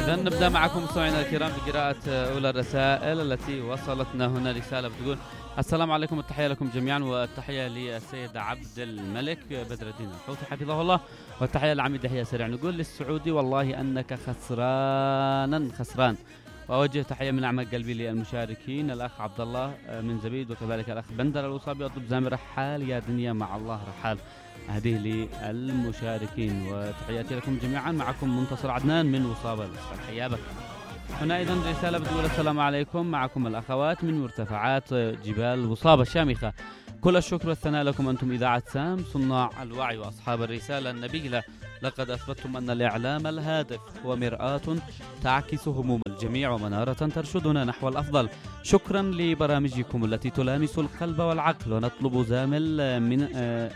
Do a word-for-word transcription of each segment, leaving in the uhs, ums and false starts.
إذا نبدأ معكم مستمعينا الكرام بقراءة أولى الرسائل التي وصلتنا هنا. رسالة بتقول: السلام عليكم، التحية لكم جميعا، والتحية للسيد عبد الملك بدر الدين الحوثي حفظه الله، والتحية لعميد يحيى سريع. نقول للسعودي: والله أنك خسرانا خسران. وأوجه تحية من أعماق قلبي للمشاركين، الأخ عبد الله من زبيد، وكذلك الأخ بندر الوصابي. أطلب زامر رحال يا دنيا مع الله رحال. أهديه للمشاركين، وتحياتي لكم جميعا. معكم منتصر عدنان من وصابة الأسفل. حيابك. هنا أيضا رسالة بتقول: السلام عليكم، معكم الأخوات من مرتفعات جبال وصابة الشامخة. كل الشكر والثناء لكم أنتم إذاعة سام، صناع الوعي وأصحاب الرسالة النبيلة. لقد أثبتتم أن الإعلام الهادف هو مرآة تعكس هموم الجميع ومنارة ترشدنا نحو الأفضل. شكرا لبرامجكم التي تلامس القلب والعقل. ونطلب زامل من آه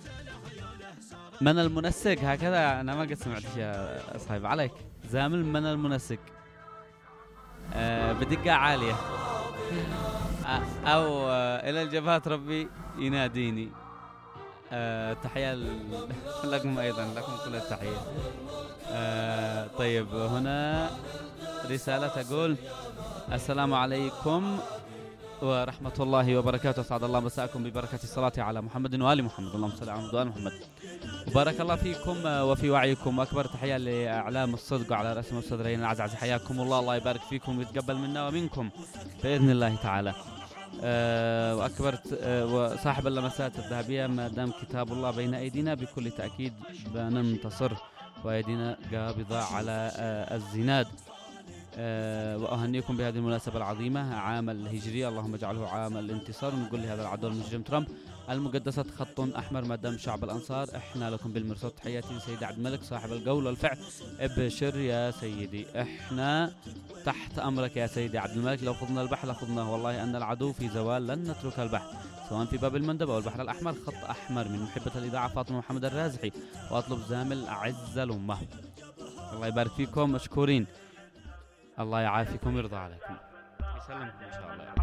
من المنسق. هكذا أنا ما قد سمعت يا صاحب عليك. زامل من المنسق آه بدقة عالية آه أو آه إلى الجبهات ربي يناديني. آه تحية لكم أيضا، لكم كل التحية. آه طيب، هنا رسالة تقول: السلام عليكم ورحمة الله وبركاته. أسعد الله مساءكم ببركة الصلاة على محمد وآل محمد. اللهم صل على محمد وآل محمد. وبارك الله فيكم وفي وعيكم. وأكبر تحية لإعلام الصدق وعلى رأس المستدرين العزعز. حياكم الله، الله يبارك فيكم ويتقبل منا ومنكم بإذن الله تعالى. أه وأكبر أه وصاحب اللمسات الذهبية: ما دام كتاب الله بين أيدينا بكل تأكيد بننتصر، وأيدينا قابضة على أه الزناد. أه وأهنيكم بهذه المناسبة العظيمة، عام الهجري، اللهم اجعله عام الانتصار. ونقول لهذا العدو المجرم ترامب: المقدسة خط أحمر ما دام شعب الأنصار إحنا لكم بالمرصاد. تحياتي لسيد عبد الملك صاحب القول والفعل. ابشر يا سيدي، إحنا تحت أمرك يا سيدي عبد الملك. لو خضنا البحر لخضناه، والله أن العدو في زوال لن نترك البحر، سواء في باب المندب أو البحر الأحمر. خط أحمر من محبة الإذاعة فاطمة محمد الرازحي. وأطلب زامل أعز الأمة. الله يبارك فيكم، مشكورين. الله يعافيكم ويرضى عليكم، يسلمكم إن شاء الله.